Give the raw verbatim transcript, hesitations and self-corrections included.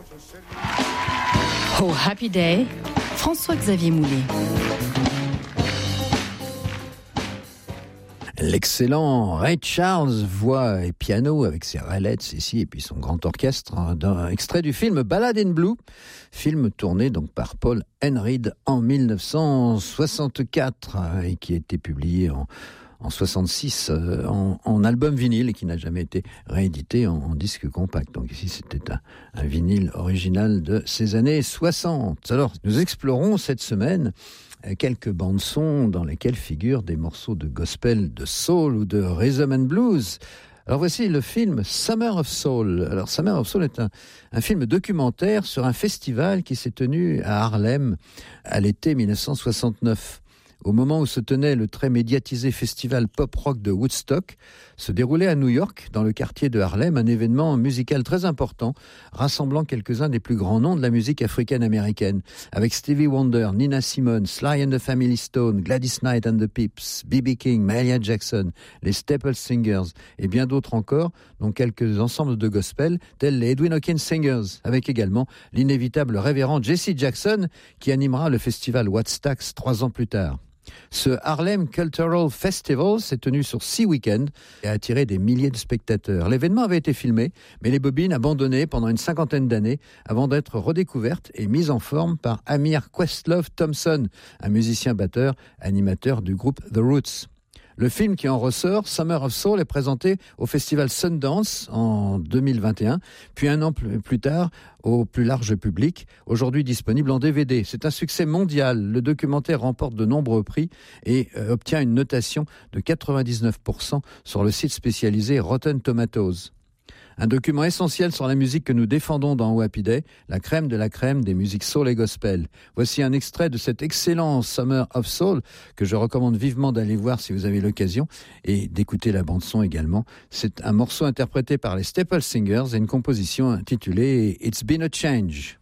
Oh Happy Day, François-Xavier Moulet. L'excellent Ray Charles, voix et piano avec ses railettes ici et puis son grand orchestre, d'un extrait du film Ballad in Blue, film tourné donc par Paul Enread en dix-neuf cent soixante-quatre et qui a été publié en, en soixante-six euh, en, en album vinyle et qui n'a jamais été réédité en, en disque compact. Donc ici c'était un, un vinyle original de ces années soixante. Alors nous explorons cette semaine quelques bandes-sons dans lesquelles figurent des morceaux de gospel, de soul ou de rhythm and blues. Alors voici le film Summer of Soul. Alors Summer of Soul est un, un film documentaire sur un festival qui s'est tenu à Harlem à l'été dix-neuf cent soixante-neuf. Au moment où se tenait le très médiatisé festival pop-rock de Woodstock, se déroulait à New York, dans le quartier de Harlem, un événement musical très important, rassemblant quelques-uns des plus grands noms de la musique africaine-américaine, avec Stevie Wonder, Nina Simone, Sly and the Family Stone, Gladys Knight and the Pips, B B King, Mahalia Jackson, les Staple Singers et bien d'autres encore, dont quelques ensembles de gospel, tels les Edwin Hawkins Singers, avec également l'inévitable révérend Jesse Jackson, qui animera le festival Woodstock trois ans plus tard. Ce Harlem Cultural Festival s'est tenu sur six week-ends et a attiré des milliers de spectateurs. L'événement avait été filmé, mais les bobines abandonnées pendant une cinquantaine d'années avant d'être redécouvertes et mises en forme par Amir Questlove Thompson, un musicien batteur, animateur du groupe The Roots. Le film qui en ressort, Summer of Soul, est présenté au festival Sundance en deux mille vingt et un, puis un an plus tard au plus large public, aujourd'hui disponible en D V D. C'est un succès mondial. Le documentaire remporte de nombreux prix et euh, obtient une notation de quatre-vingt-dix-neuf pour cent sur le site spécialisé Rotten Tomatoes. Un document essentiel sur la musique que nous défendons dans Oh Happy Day, la crème de la crème des musiques soul et gospel. Voici un extrait de cet excellent Summer of Soul que je recommande vivement d'aller voir si vous avez l'occasion et d'écouter la bande-son également. C'est un morceau interprété par les Staple Singers et une composition intitulée It's Been a Change.